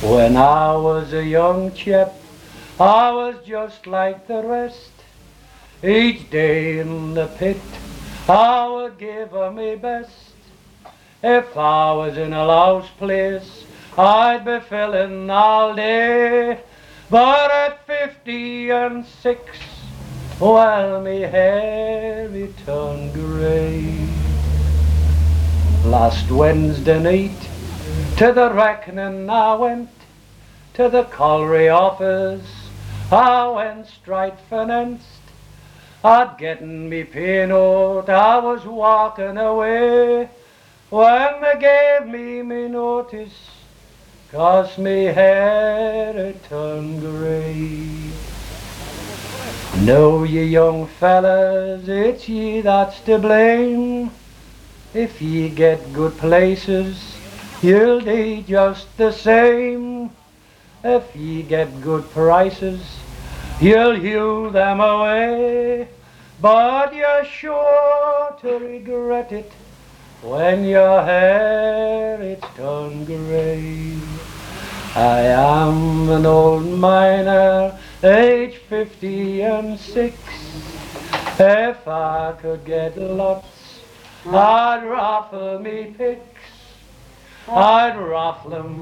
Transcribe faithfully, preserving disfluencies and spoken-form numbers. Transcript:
When I was a young chap, I was just like the rest. Each day in the pit, I would give her my best. If I was in a louse place, I'd be filling all day. But at fifty and six, well, me hair it turned grey. Last Wednesday night, to the reckoning I went, to the colliery office I went straight financed. I'd getten me pay note, I was walking away, when they gave me me notice, 'cause me hair it turned grey. Know ye young fellas, it's ye that's to blame. If ye get good places, you'll do just the same. If ye get good prices, you'll hew them away. But you're sure to regret it when your hair it's turned grey. I am an old miner, age fifty and six. If I could get lots, I'd raffle me picks. I'd raffle 'em